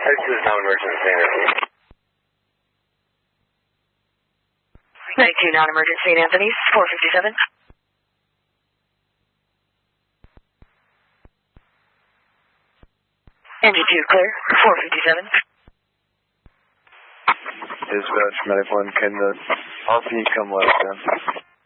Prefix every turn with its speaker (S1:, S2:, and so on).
S1: This is non-emergency.
S2: 92 non-emergency in Anthony's, 457. Engine 2 clear, 457.
S3: Dispatch, 91, can the RP come left then?